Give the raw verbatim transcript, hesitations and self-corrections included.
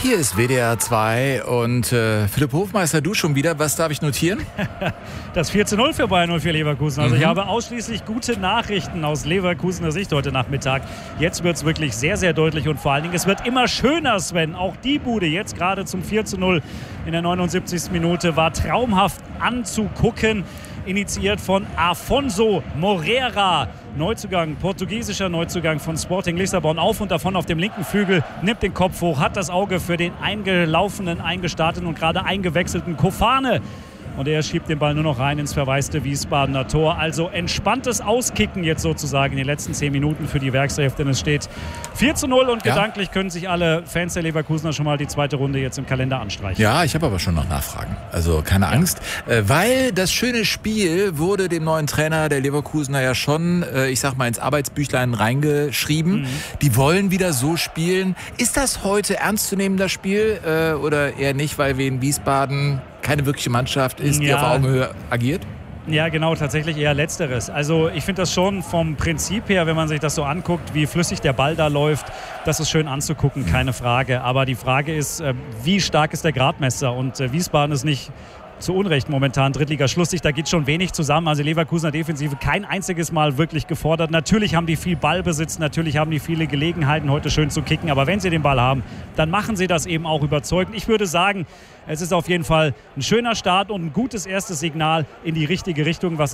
Hier ist W D R zwei und äh, Philipp Hofmeister, du schon wieder. Was darf ich notieren? Das vier zu null für Bayern null vier Leverkusen. Also mhm. ich habe ausschließlich gute Nachrichten aus Leverkusener Sicht heute Nachmittag. Jetzt wird es wirklich sehr, sehr deutlich und vor allen Dingen, es wird immer schöner, Sven. Auch die Bude jetzt gerade zum vier zu null in der neunundsiebzigsten Minute war traumhaft anzugucken. Initiiert von Afonso Moreira. Neuzugang, portugiesischer Neuzugang von Sporting Lissabon, auf und davon auf dem linken Flügel, nimmt den Kopf hoch, hat das Auge für den eingelaufenen, eingestarteten und gerade eingewechselten Kofane. Und er schiebt den Ball nur noch rein ins verwaiste Wiesbadener Tor. Also entspanntes Auskicken jetzt sozusagen in den letzten zehn Minuten für die Werkself, denn es steht vier zu null und ja. Gedanklich können sich alle Fans der Leverkusener schon mal die zweite Runde jetzt im Kalender anstreichen. Ja, ich habe aber schon noch Nachfragen. Also keine Angst, ja. weil das schöne Spiel wurde dem neuen Trainer der Leverkusener ja schon, ich sag mal, ins Arbeitsbüchlein reingeschrieben. Mhm. Die wollen wieder so spielen. Ist das heute ernstzunehmender Spiel oder eher nicht, weil wir in Wiesbaden keine wirkliche Mannschaft ist, die ja. auf Augenhöhe agiert? Ja, genau, tatsächlich eher Letzteres. Also ich finde das schon vom Prinzip her, wenn man sich das so anguckt, wie flüssig der Ball da läuft, das ist schön anzugucken, keine Frage. Aber die Frage ist, wie stark ist der Gradmesser? Und Wiesbaden ist nicht zu Unrecht momentan Drittliga-Schlusslicht, da geht schon wenig zusammen. Also Leverkusener Defensive kein einziges Mal wirklich gefordert. Natürlich haben die viel Ballbesitz, natürlich haben die viele Gelegenheiten, heute schön zu kicken. Aber wenn sie den Ball haben, dann machen sie das eben auch überzeugend. Ich würde sagen, es ist auf jeden Fall ein schöner Start und ein gutes erstes Signal in die richtige Richtung, was